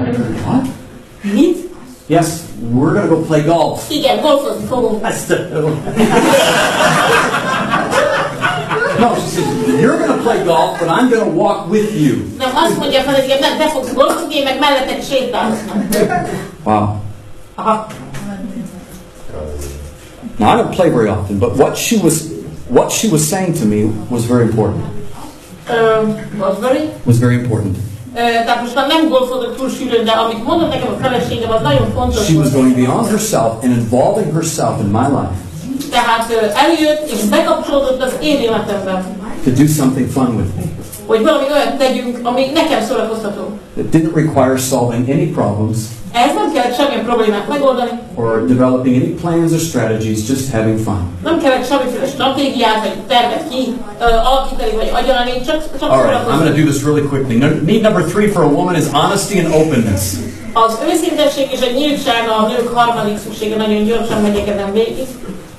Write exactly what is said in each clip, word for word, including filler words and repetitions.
What? Mit? Yes, we're going to go play golf. Igen, golfozni fogunk. That's the... No, she said, you're going to play golf, but I'm going to walk with you. Nem, azt mondja a feleségem, nem, te fogsz golfozni, én meg melletted sétálok. Wow. Aha. Now, I don't play very often, but what she was, what she was saying to me was very important. Um, was very? Was very important. Uh, tehát most már nem golfozok túl sűrűn, de amit mondott nekem a feleségem, az nagyon fontos. She was going beyond herself and involving herself in my life. Tehát uh, eljött és bekapcsolódott az én életemben. To do something fun with me. Hogy valami olyat tegyünk, ami nekem szórakoztató. It didn't require solving any problems. Ez nem kellett semmilyen problémát megoldani. Or developing any plans or strategies, just having fun. Nem kellett semmiféle stratégiát, vagy tervet ki uh, alakítani, vagy agyalani, csak, csak All right, I'm going to do this really quickly. No, need number three for a woman is honesty and openness. Az őszintesség és a nyíltság a nők harmadik szüksége, nagyon gyorsan megyek ezen végig.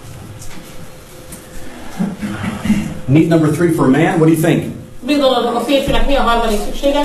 Need number three for a man, what do you think? Mit gondoltok, a férfinak mi a harmadik szüksége?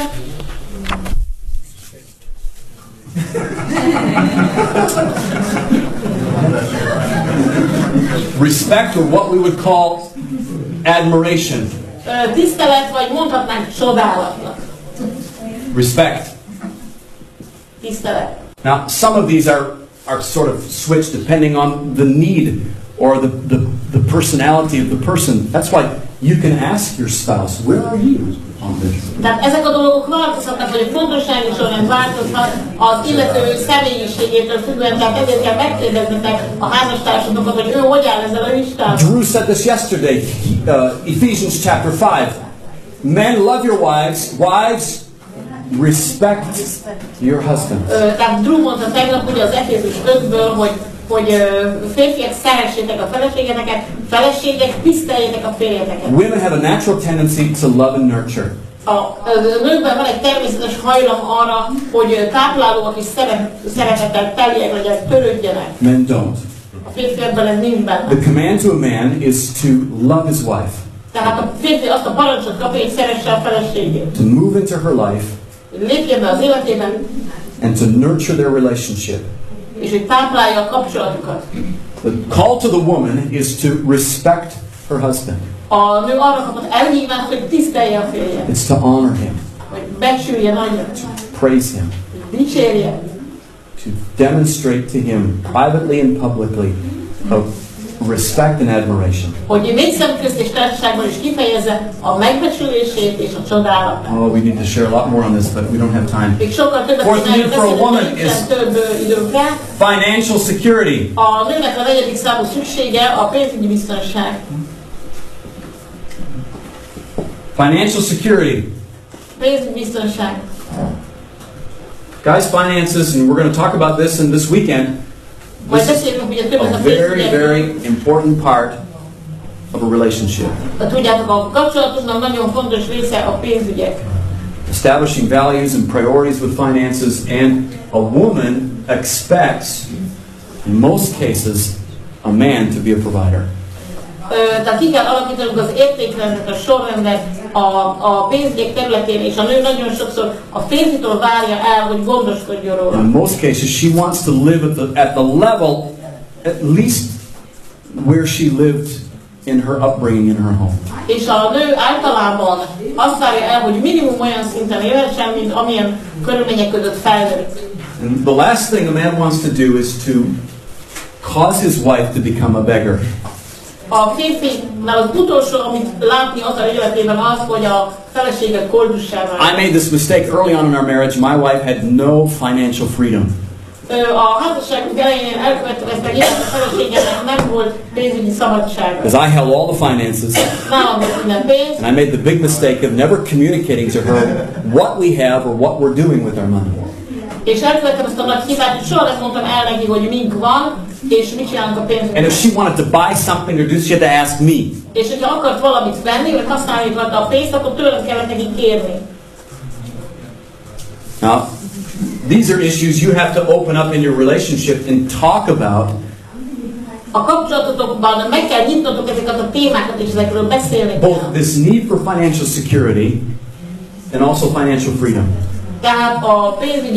Respect, or what we would call admiration. Uh, tisztelet, vagy mondhatnánk csodálatnak. Respect. Tisztelet. Now, some of these are, are sort of switched depending on the need or the, the, the personality of the person. That's why you can ask your spouse, where are you on this? Tehát ezek a dolgok változhatnak, vagy a fontossági során változnak az illető személyiségétől függően, tehát ezért kell megkérdeznetek a házastársadokat, hogy ő hogy áll ezzel a listával. Drew said this yesterday, uh, Ephesians chapter five. Men, love your wives. Wives, respect your husbands. Uh, tehát Drew mondta tegnap ugye az Efézus ötből, hogy hogy uh, férfiak szeressétek a feleségeteket, feleségek tiszteljétek a férjeteket. Women have a natural tendency to love and nurture. A, a nőkben van egy természetes hajlam arra, hogy táplálóak és szeret, szeretettel teliek legyenek, törődjenek. Men don't. A férfiakban ez nincs benne. The command to a man is to love his wife. Tehát a férfi azt a parancsot kapja, hogy szeresse a feleségét. To move into her life. Lépjen be az életében. And to nurture their relationship. És hogy táplálja a kapcsolatukat. The call to the woman is to respect her husband. A nő arra kapott elhívást, hogy tisztelje a férjet. It's to honor him. Hogy becsülje nagyra. Praise him. Dicsérje. To demonstrate to him privately and publicly of respect and admiration. Hogy négy szem közt és társaságban is kifejezze a megbecsülését és a csodálatát. Oh, we need to share a lot more on this, but we don't have time. Még sokkal többet Fourth need for a woman is több időnkre. financial security. A nőnek a negyedik számú szüksége a pénzügyi biztonság. Financial security. Pénzügyi biztonság. Guys, finances, and we're going to talk about this in this weekend. This is a very, very important part of a relationship. Tudjátok, a kapcsolatoknak nagyon fontos része a pénzügyek. Establishing values and priorities with finances, and a woman expects, in most cases, a man to be a provider. Tehát ki kell alakítanunk az értékrendet, a sorrendet a, a pénzügyek területén, és a nő nagyon sokszor a férfitől várja el, hogy gondoskodjon róla. In most cases, she wants to live at the, at the level, at least where she lived in her upbringing in her home. És a nő általában azt várja el, hogy minimum olyan szinten élhessen, mint amilyen körülmények között felnőtt. And the last thing a man wants to do is to cause his wife to become a beggar. A férfinál az utolsó, amit látni az a életében az, hogy a felesége koldussá válik. I made this mistake early on in our marriage. My wife had no financial freedom. A házasságunk elején elkövettem ezt, hogy a feleségemnek nem volt pénzügyi szabadsága. Because I held all the finances. Nálam volt minden pénz. And I made the big mistake of never communicating to her what we have or what we're doing with our money. És elkövettem ezt a nagy hibát, hogy soha nem mondtam el neki, hogy mink van, és mit csinálunk a pénzünkkel. And if she wanted to buy something or do, she had to ask me. És hogyha akart valamit venni, vagy használni akarta a pénzt, akkor tőlem kellett neki kérni. Now, these are issues you have to open up in your relationship and talk about. A kapcsolatotokban meg kell nyitnotok ezeket a témákat, és ezekről beszélni kell. Both this need for financial security and also financial freedom. Tehát a pénzügyi